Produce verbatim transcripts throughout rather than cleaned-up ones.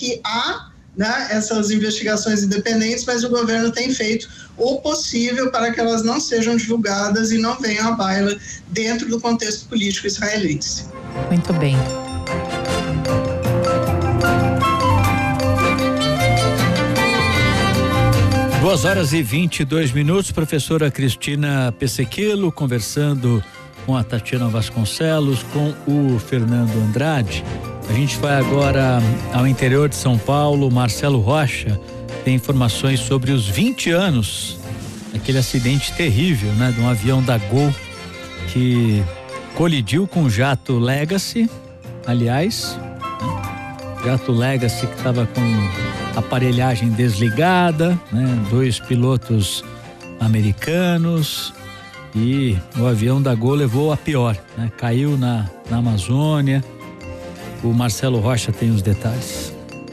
que há, né, essas investigações independentes, mas o governo tem feito o possível para que elas não sejam divulgadas e não venham à baila dentro do contexto político israelense. Muito bem. Duas horas e vinte e dois minutos, professora Cristina Pessequilo conversando com a Tatiana Vasconcelos, com o Fernando Andrade. A gente vai agora ao interior de São Paulo. Marcelo Rocha tem informações sobre os vinte anos daquele acidente terrível, né, de um avião da Gol que colidiu com o jato Legacy, aliás, né, jato Legacy que estava com aparelhagem desligada, né, dois pilotos americanos, e o avião da Gol levou a pior, né, caiu na, na Amazônia. O Marcelo Rocha tem os detalhes.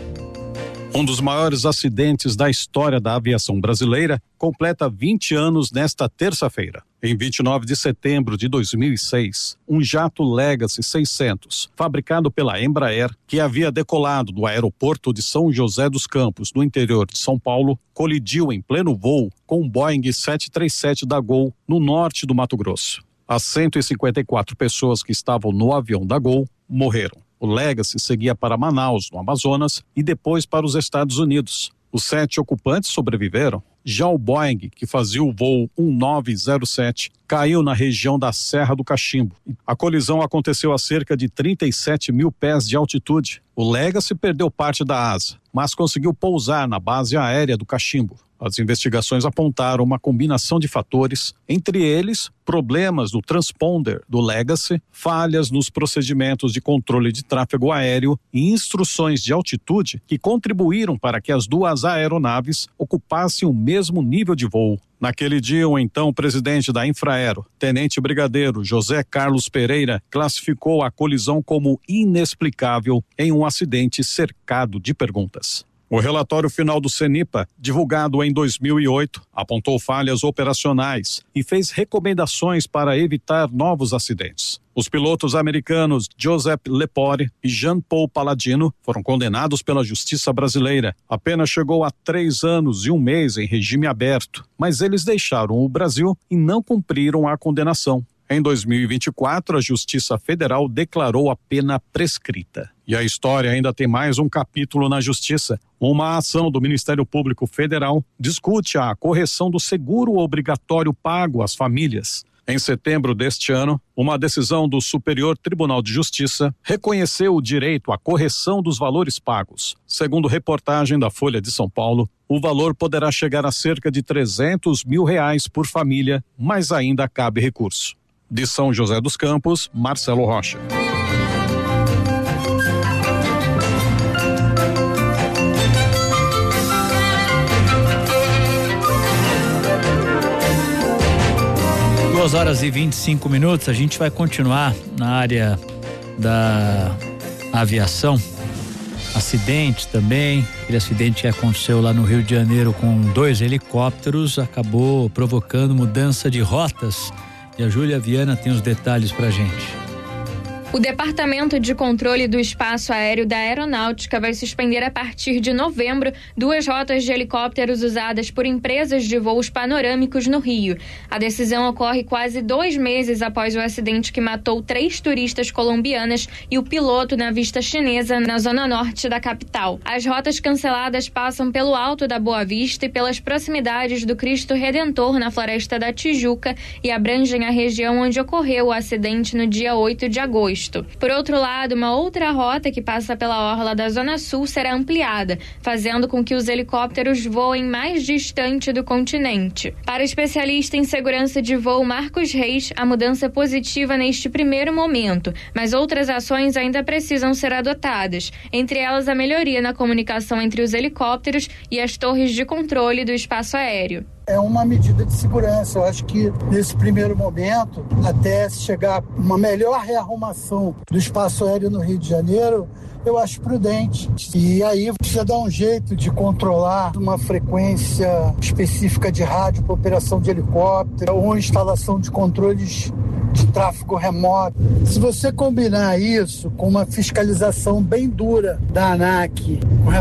Um dos maiores acidentes da história da aviação brasileira completa vinte anos nesta terça-feira. Em vinte e nove de setembro de dois mil e seis, um jato Legacy seiscentos, fabricado pela Embraer, que havia decolado do aeroporto de São José dos Campos, no interior de São Paulo, colidiu em pleno voo com um Boeing sete três sete da Gol, no norte do Mato Grosso. As cento e cinquenta e quatro pessoas que estavam no avião da Gol morreram. O Legacy seguia para Manaus, no Amazonas, e depois para os Estados Unidos. Os sete ocupantes sobreviveram. Já o Boeing, que fazia o voo um nove zero sete, caiu na região da Serra do Cachimbo. A colisão aconteceu a cerca de trinta e sete mil pés de altitude. O Legacy perdeu parte da asa, mas conseguiu pousar na base aérea do Cachimbo. As investigações apontaram uma combinação de fatores, entre eles problemas no transponder do Legacy, falhas nos procedimentos de controle de tráfego aéreo e instruções de altitude que contribuíram para que as duas aeronaves ocupassem o mesmo nível de voo. Naquele dia, o então presidente da Infraero, tenente brigadeiro José Carlos Pereira, classificou a colisão como inexplicável em um acidente cercado de perguntas. O relatório final do CENIPA, divulgado em dois mil e oito, apontou falhas operacionais e fez recomendações para evitar novos acidentes. Os pilotos americanos Joseph Lepore e Jean-Paul Palladino foram condenados pela justiça brasileira. A pena chegou a três anos e um mês em regime aberto, mas eles deixaram o Brasil e não cumpriram a condenação. Em dois mil e vinte e quatro, a Justiça Federal declarou a pena prescrita. E a história ainda tem mais um capítulo na Justiça. Uma ação do Ministério Público Federal discute a correção do seguro obrigatório pago às famílias. Em setembro deste ano, uma decisão do Superior Tribunal de Justiça reconheceu o direito à correção dos valores pagos. Segundo reportagem da Folha de São Paulo, o valor poderá chegar a cerca de trezentos mil reais por família, mas ainda cabe recurso. De São José dos Campos, Marcelo Rocha. Duas horas e vinte e cinco minutos, a gente vai continuar na área da aviação. Acidente também, aquele acidente que aconteceu lá no Rio de Janeiro com dois helicópteros, acabou provocando mudança de rotas. E a Júlia Viana tem os detalhes pra gente. O Departamento de Controle do Espaço Aéreo da Aeronáutica vai suspender a partir de novembro duas rotas de helicópteros usadas por empresas de voos panorâmicos no Rio. A decisão ocorre quase dois meses após o acidente que matou três turistas colombianas e o piloto na vista chinesa na zona norte da capital. As rotas canceladas passam pelo Alto da Boa Vista e pelas proximidades do Cristo Redentor na Floresta da Tijuca e abrangem a região onde ocorreu o acidente no dia oito de agosto. Por outro lado, uma outra rota que passa pela orla da Zona Sul será ampliada, fazendo com que os helicópteros voem mais distante do continente. Para o especialista em segurança de voo Marcos Reis, a mudança é positiva neste primeiro momento, mas outras ações ainda precisam ser adotadas, entre elas a melhoria na comunicação entre os helicópteros e as torres de controle do espaço aéreo. É uma medida de segurança. Eu acho que nesse primeiro momento, até chegar uma melhor rearrumação do espaço aéreo no Rio de Janeiro, eu acho prudente. E aí precisa dar um jeito de controlar uma frequência específica de rádio para operação de helicóptero ou instalação de controles de tráfego remoto. Se você combinar isso com uma fiscalização bem dura da ANAC com